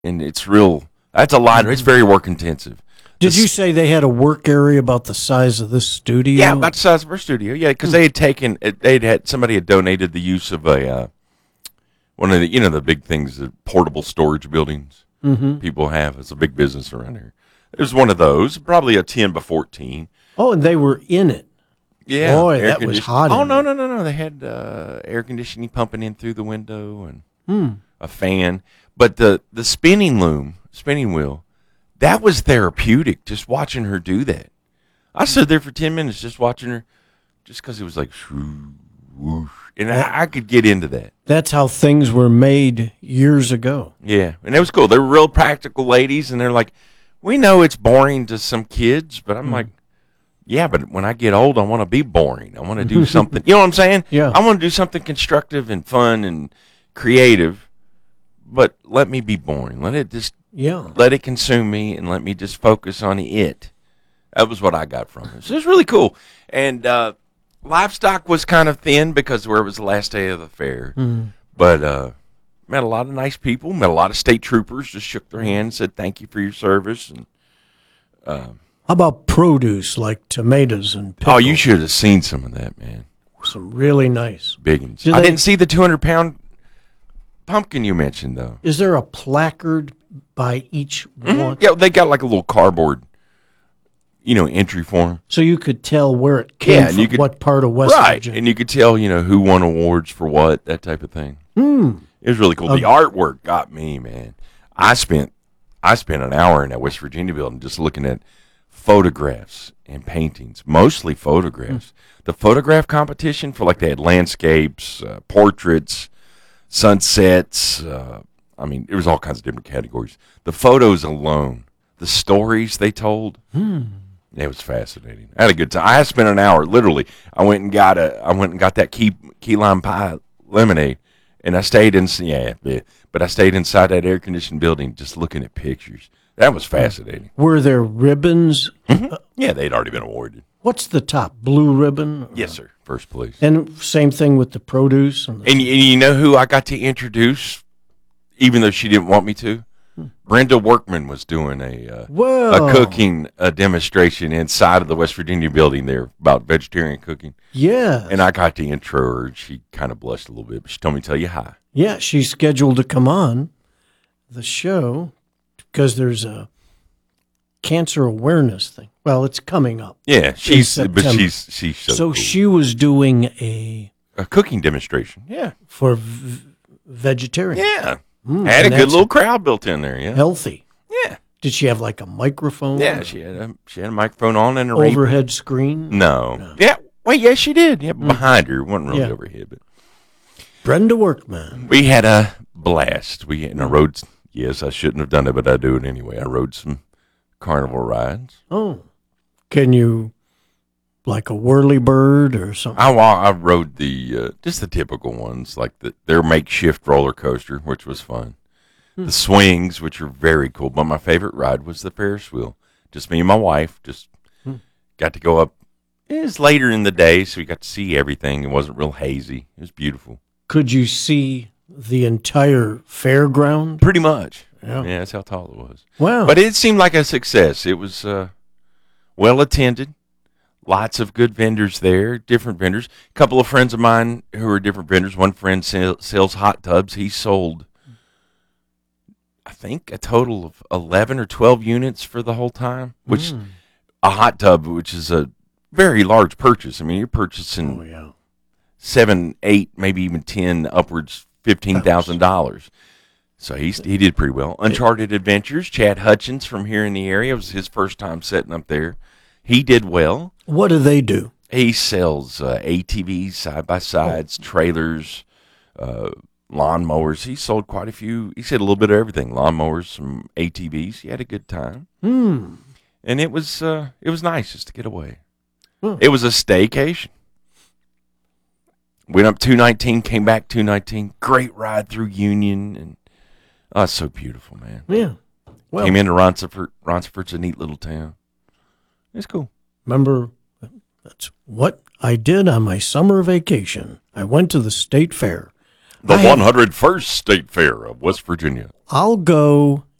and it's real. That's a lot. It's very work intensive. Did you say they had a work area about the size of this studio? Yeah, about the size of our studio. Yeah, because somebody had donated the use of a one of the the big things, the portable storage buildings people have. It's a big business around here. It was one of those, probably a 10 by 14. Oh, and they were in it. Yeah, boy, that was hot. Oh no! They had air conditioning pumping in through the window and a fan. But the spinning wheel, that was therapeutic. Just watching her do that, I stood there for 10 minutes just watching her, just because it was like shoo, whoosh, and I could get into that. That's how things were made years ago. Yeah, and it was cool. They were real practical ladies, and they're like, we know it's boring to some kids, but I'm like, yeah, but when I get old, I want to be boring. I want to do something. You know what I'm saying? Yeah. I want to do something constructive and fun and creative, but let me be boring. Let it consume me, and let me just focus on it. That was what I got from it. So it was really cool. And livestock was kind of thin because it was the last day of the fair. But met a lot of nice people, met a lot of state troopers, just shook their hands, said thank you for your service. And how about produce like tomatoes and pickles? Oh, you should have seen some of that, man. Some really nice big ones. I didn't see the 200-pound pumpkin you mentioned, though. Is there a placard by each one? Yeah, they got like a little cardboard, entry form. So you could tell where it came from, what part of West Virginia. And you could tell, who won awards for what, that type of thing. It was really cool. The artwork got me, man. I spent an hour in that West Virginia building just looking at photographs and paintings, mostly photographs. The photograph competition for they had landscapes, portraits, sunsets. There was all kinds of different categories. The photos alone, the stories they told, it was fascinating. I had a good time. I spent an hour, literally. I went and got that key lime pie lemonade, and I stayed but I stayed inside that air conditioned building just looking at pictures. That was fascinating. Were there ribbons? Yeah, they'd already been awarded. What's the top? Blue ribbon? Yes, sir. First place. And same thing with the produce. And you know who I got to introduce, even though she didn't want me to? Brenda Workman was doing a cooking demonstration inside of the West Virginia building there about vegetarian cooking. Yeah. And I got to intro her, and she kind of blushed a little bit, but she told me to tell you hi. Yeah, she's scheduled to come on the show because there's a cancer awareness thing. Well, it's coming up. Yeah, she's so cool. She was doing a cooking demonstration. Yeah, for vegetarian. Yeah, had a good little crowd built in there. Yeah, healthy. Yeah. Did she have like a microphone? Yeah, she had a microphone on and a overhead screen. No. Yeah. Well, yes, she did. Yeah, behind her, wasn't really overhead, but Brenda Workman. We had a blast. I rode. Yes, I shouldn't have done it, but I do it anyway. I rode some carnival rides. Oh, can you, like a whirlybird or something? I rode just the typical ones, like their makeshift roller coaster, which was fun. The swings, which are very cool. But my favorite ride was the Ferris wheel. Just me and my wife just got to go up. It was later in the day, so we got to see everything. It wasn't real hazy. It was beautiful. Could you see the entire fairground? Pretty much. Yeah, that's how tall it was. Wow. But it seemed like a success. It was well attended. Lots of good vendors there, different vendors. A couple of friends of mine who are different vendors. One friend sells hot tubs. He sold, I think, a total of 11 or 12 units for the whole time, which a hot tub, which is a very large purchase. I mean, you're purchasing 7, 8, maybe even 10, upwards $15,000. So he did pretty well. Uncharted Adventures, Chad Hutchins from here in the area. It was his first time setting up there. He did well. What do they do? He sells ATVs, side-by-sides, trailers, lawnmowers. He sold quite a few. He said a little bit of everything. Lawnmowers, some ATVs. He had a good time. And it was nice just to get away. It was a staycation. Went up 219, came back 219. Great ride through Union. And it's so beautiful, man. Yeah. Well, came into Ronceverte. Ronceverte's a neat little town. It's cool. Remember, that's what I did on my summer vacation. I went to the state fair. The 101st State Fair of West Virginia. I'll go